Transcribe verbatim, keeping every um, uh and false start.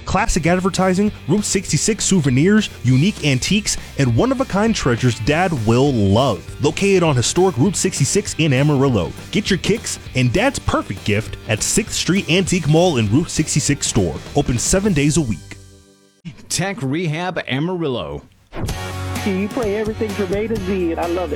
Classic advertising, Route sixty-six souvenirs, unique antiques, and one-of-a-kind treasures Dad will love. Located on historic Route sixty-six in Amarillo. Get your kicks and Dad's perfect gift at sixth Street Antique Mall and Route sixty-six store. Open seven days a week. Tech Rehab Amarillo. You play everything from A to Z, and I love it.